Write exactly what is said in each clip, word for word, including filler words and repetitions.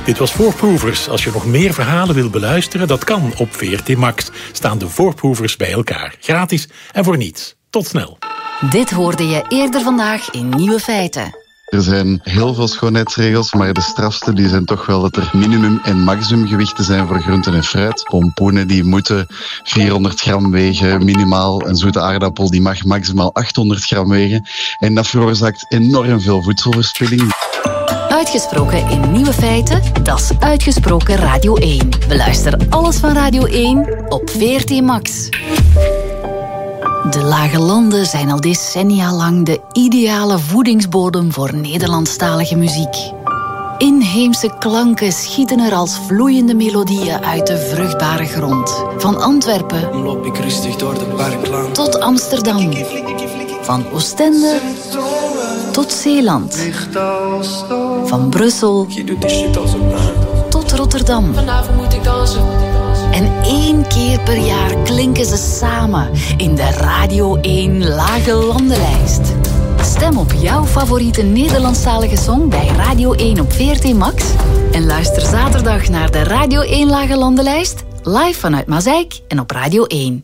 Dit was Voorproevers. Als je nog meer verhalen wil beluisteren, dat kan op V R T Max. Staan de Voorproevers bij elkaar. Gratis en voor niets. Tot snel. Dit hoorde je eerder vandaag in Nieuwe Feiten. Er zijn heel veel schoonheidsregels, maar de strafste die zijn toch wel dat er minimum- en maximumgewichten zijn voor groenten en fruit. Pompoenen die moeten vierhonderd gram wegen, minimaal. Een zoete aardappel die mag maximaal achthonderd gram wegen. En dat veroorzaakt enorm veel voedselverspilling. Uitgesproken in Nieuwe Feiten, dat is Uitgesproken Radio één. Beluister alles van Radio één op V R T Max. De Lage Landen zijn al decennia lang de ideale voedingsbodem voor Nederlandstalige muziek. Inheemse klanken schieten er als vloeiende melodieën uit de vruchtbare grond. Van Antwerpen loop ik rustig door de parklaan tot Amsterdam. Van Oostende tot Zeeland. Van Brussel Je doet die shit als een tot Rotterdam. Vanavond moet ik dansen. En één keer per jaar klinken ze samen in de Radio één Lage Landenlijst. Stem op jouw favoriete Nederlandstalige song bij Radio één op V R T Max. En luister zaterdag naar de Radio één Lage Landenlijst, live vanuit Mazeik en op Radio één.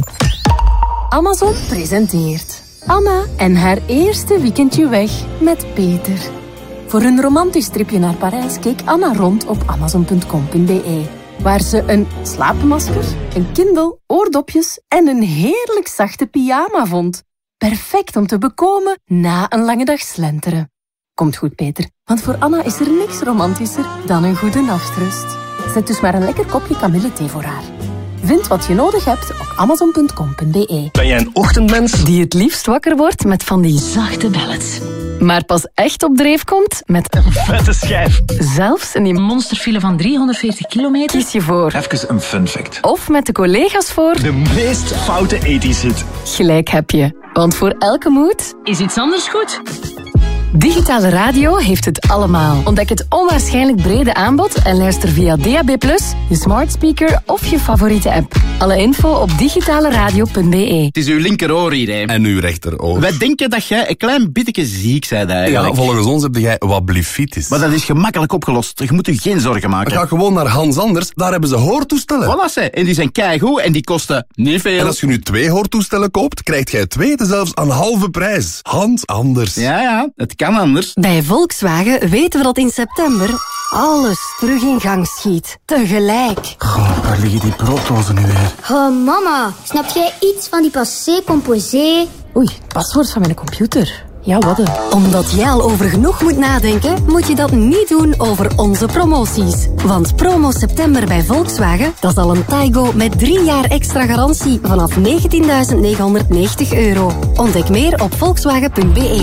Amazon presenteert Anna en haar eerste weekendje weg met Peter. Voor een romantisch tripje naar Parijs keek Anna rond op amazon punt com punt b e, waar ze een slaapmasker, een Kindle, oordopjes en een heerlijk zachte pyjama vond. Perfect om te bekomen na een lange dag slenteren. Komt goed, Peter, want voor Anna is er niks romantischer dan een goede nachtrust. Zet dus maar een lekker kopje kamillethee voor haar. Vind wat je nodig hebt op amazon punt com punt b e. Ben jij een ochtendmens Die het liefst wakker wordt met van die zachte ballads, maar pas echt op dreef komt met een vette schijf? zelfs in die monsterfile van driehonderdveertig kilometer. kies je voor. Even een fun fact. Of met de collega's voor. De meest foute ethisch hit. Gelijk heb je. Want voor elke moed Is iets anders goed? Digitale radio heeft het allemaal. Ontdek het onwaarschijnlijk brede aanbod en luister via D A B plus, je smart speaker of je favoriete app. Alle info op digitaleradio punt b e. Het is uw linkeroor hier, hè. En uw rechteroor. Wij denken dat jij een klein beetje ziek bent eigenlijk. Ja, volgens ons heb jij wat blifitis. Maar dat is gemakkelijk opgelost. Je moet je geen zorgen maken. Ga gewoon naar Hans Anders, daar hebben ze hoortoestellen. Voilà, ze. En die zijn keigoed en die kosten niet veel. En als je nu twee hoortoestellen koopt, krijgt jij twee zelfs aan halve prijs. Hans Anders. Ja, ja, het kan anders. Bij Volkswagen weten we dat in september alles terug in gang schiet. Tegelijk. Goh, waar liggen die brooddozen nu weer? Oh, mama, snap jij iets van die passé composé? Oei, paswoord van mijn computer. Ja, wat een. Omdat jij al over genoeg moet nadenken, moet je dat niet doen over onze promoties. Want promo september bij Volkswagen, dat is al een Taigo met drie jaar extra garantie vanaf negentienduizend negenhonderdnegentig euro. Ontdek meer op volkswagen punt b e.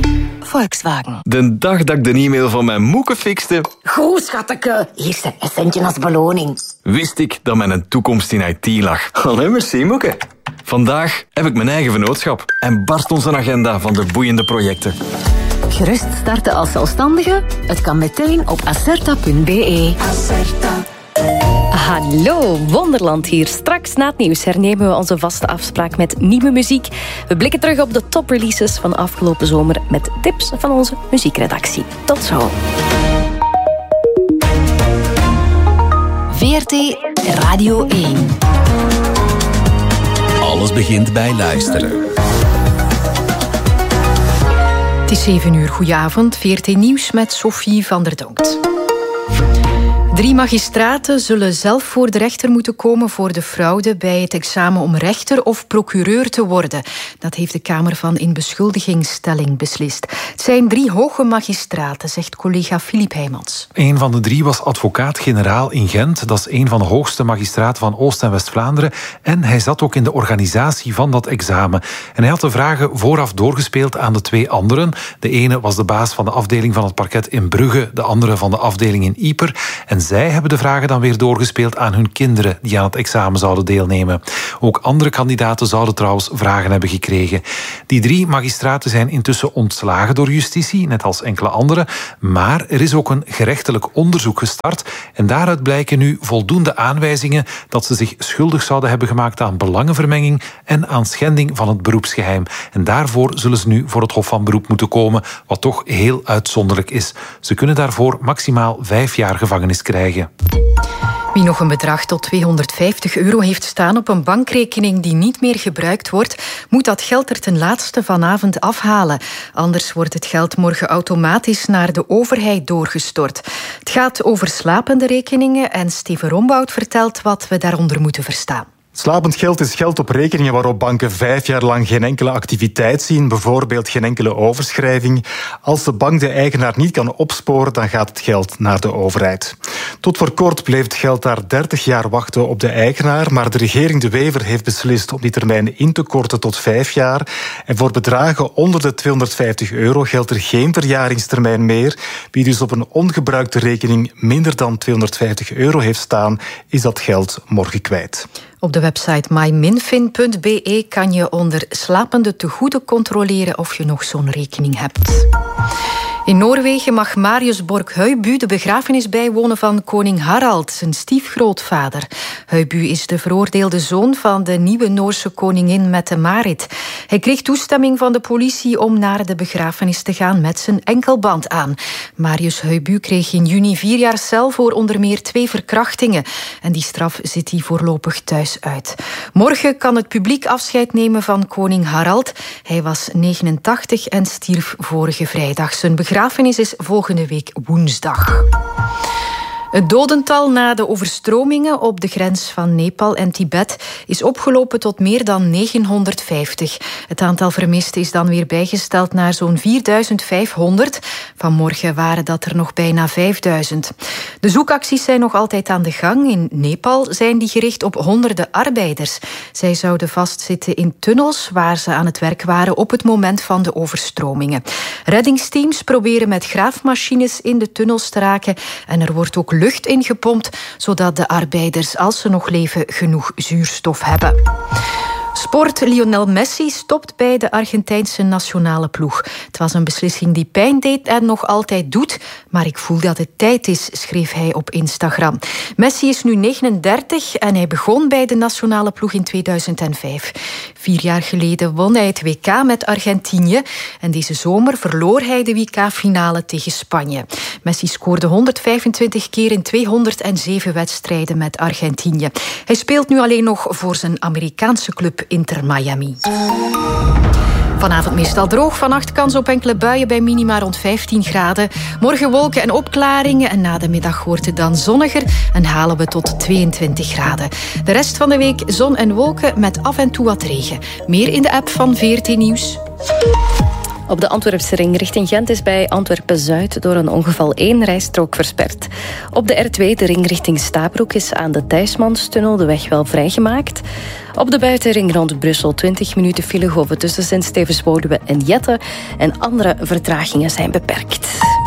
Volkswagen. De dag dat ik de e-mail van mijn moeke fixte, Goed, schatteke. Hier zijn een centje als beloning. wist ik dat mijn toekomst in I T lag. Allee, merci, moeke. Vandaag heb ik mijn eigen vennootschap en barst onze agenda van de boeiende projecten. Gerust starten als zelfstandige? Het kan meteen op acerta punt b e. Acerta. Hallo, Wonderland hier. Straks na het nieuws hernemen we onze vaste afspraak met nieuwe muziek. We blikken terug op de topreleases van afgelopen zomer met tips van onze muziekredactie. Tot zo. V R T Radio één. Alles begint bij luisteren. Het is zeven uur. Goedenavond. V R T Nieuws met Sophie van der Donkt. Drie magistraten zullen zelf voor de rechter moeten komen voor de fraude bij het examen om rechter of procureur te worden. Dat heeft de Kamer van Inbeschuldigingsstelling beslist. Het zijn drie hoge magistraten, zegt collega Filip Heijmans. Een van de drie was advocaat-generaal in Gent. Dat is een van de hoogste magistraten van Oost- en West-Vlaanderen. En hij zat ook in de organisatie van dat examen. En hij had de vragen vooraf doorgespeeld aan de twee anderen. De ene was de baas van de afdeling van het parket in Brugge, de andere van de afdeling in Ieper. En zij hebben de vragen dan weer doorgespeeld aan hun kinderen die aan het examen zouden deelnemen. Ook andere kandidaten zouden trouwens vragen hebben gekregen. Die drie magistraten zijn intussen ontslagen door justitie, net als enkele anderen. Maar er is ook een gerechtelijk onderzoek gestart en daaruit blijken nu voldoende aanwijzingen dat ze zich schuldig zouden hebben gemaakt aan belangenvermenging en aan schending van het beroepsgeheim. En daarvoor zullen ze nu voor het Hof van Beroep moeten komen, wat toch heel uitzonderlijk is. Ze kunnen daarvoor maximaal vijf jaar gevangenis krijgen. Wie nog een bedrag tot tweehonderdvijftig euro heeft staan op een bankrekening die niet meer gebruikt wordt, moet dat geld er ten laatste vanavond afhalen. Anders wordt het geld morgen automatisch naar de overheid doorgestort. Het gaat over slapende rekeningen en Steven Rombout vertelt wat we daaronder moeten verstaan. Slapend geld is geld op rekeningen waarop banken vijf jaar lang geen enkele activiteit zien, bijvoorbeeld geen enkele overschrijving. Als de bank de eigenaar niet kan opsporen, dan gaat het geld naar de overheid. Tot voor kort bleef het geld daar dertig jaar wachten op de eigenaar, maar de regering De Wever heeft beslist om die termijn in te korten tot vijf jaar. En voor bedragen onder de tweehonderdvijftig euro geldt er geen verjaringstermijn meer. Wie dus op een ongebruikte rekening minder dan tweehonderdvijftig euro heeft staan, is dat geld morgen kwijt. Op de website myminfin punt b e kan je onder slapende tegoeden controleren of je nog zo'n rekening hebt. In Noorwegen mag Marius Borg-Høibu de begrafenis bijwonen van koning Harald, zijn stiefgrootvader. Høibu is de veroordeelde zoon van de nieuwe Noorse koningin Mette-Marit. Hij kreeg toestemming van de politie om naar de begrafenis te gaan met zijn enkelband aan. Marius Høibu kreeg in juni vier jaar cel voor onder meer twee verkrachtingen. En die straf zit hij voorlopig thuis uit. Morgen kan het publiek afscheid nemen van koning Harald. Hij was negenentachtig en stierf vorige vrijdag. Zijn begrafenis De begrafenis is volgende week woensdag. Het dodental na de overstromingen op de grens van Nepal en Tibet is opgelopen tot meer dan negenhonderdvijftig. Het aantal vermisten is dan weer bijgesteld naar zo'n vierduizend vijfhonderd. Vanmorgen waren dat er nog bijna vijfduizend. De zoekacties zijn nog altijd aan de gang. In Nepal zijn die gericht op honderden arbeiders. Zij zouden vastzitten in tunnels waar ze aan het werk waren op het moment van de overstromingen. Reddingsteams proberen met graafmachines in de tunnels te raken en er wordt ook lucht ingepompt, zodat de arbeiders, als ze nog leven, genoeg zuurstof hebben. Sport. Lionel Messi stopt bij de Argentijnse nationale ploeg. Het was een beslissing die pijn deed en nog altijd doet, maar ik voel dat het tijd is, schreef hij op Instagram. Messi is nu negenendertig en hij begon bij de nationale ploeg in tweeduizend vijf. Vier jaar geleden won hij het W K met Argentinië en deze zomer verloor hij de W K-finale tegen Spanje. Messi scoorde honderdvijfentwintig keer in tweehonderdzeven wedstrijden met Argentinië. Hij speelt nu alleen nog voor zijn Amerikaanse club Inter Miami. Vanavond meestal droog, vannacht kans op enkele buien bij minima rond vijftien graden. Morgen wolken en opklaringen en na de middag wordt het dan zonniger en halen we tot tweeëntwintig graden. De rest van de week zon en wolken met af en toe wat regen. Meer in de app van V R T Nieuws. Op de Antwerpse ring richting Gent is bij Antwerpen-Zuid door een ongeval één rijstrook versperd. Op de R twee, de ring richting Stabroek, is aan de Thijsmanstunnel de weg wel vrijgemaakt. Op de buitenring rond Brussel twintig minuten file golven tussen Sint-Stevens-Woluwe en Jette. En andere vertragingen zijn beperkt.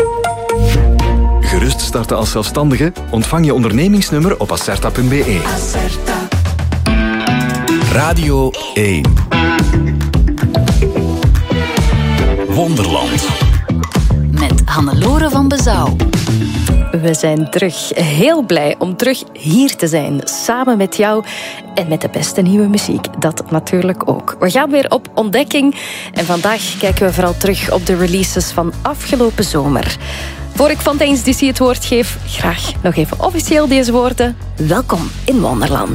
Gerust starten als zelfstandige? Ontvang je ondernemingsnummer op acerta punt b e. Radio één. Wonderland. Met Hannelore van Bezouw. We zijn terug. Heel blij om terug hier te zijn. Samen met jou en met de beste nieuwe muziek. Dat natuurlijk ook. We gaan weer op ontdekking. En vandaag kijken we vooral terug op de releases van afgelopen zomer. Voor ik Fontaine's D C het woord geef, graag nog even officieel deze woorden. Welkom in Wonderland.